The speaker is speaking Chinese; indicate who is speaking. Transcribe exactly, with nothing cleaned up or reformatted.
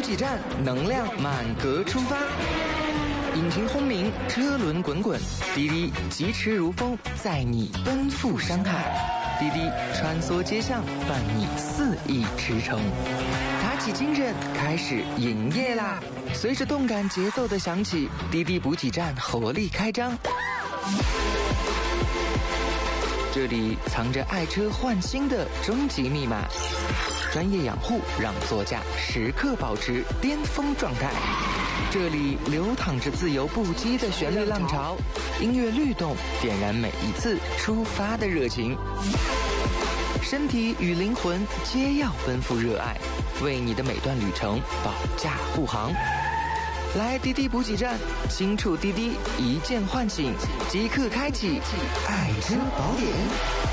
Speaker 1: 给站，能量满格出发。引擎轰鸣，车轮滚滚，滴滴疾驰如风，载你奔赴山海。滴滴穿梭街巷，伴你肆意驰骋。打起精神，开始营业啦！随着动感节奏的响起，滴滴补给站活力开张。这里藏着爱车换新的终极密码，专业养护让座驾时刻保持巅峰状态。这里流淌着自由不羁的旋律浪潮，音乐律动点燃每一次出发的热情。身体与灵魂皆要奔赴热爱，为你的每段旅程保驾护航。来滴滴补给站，轻触滴滴，一键唤醒，即刻开启爱车宝典。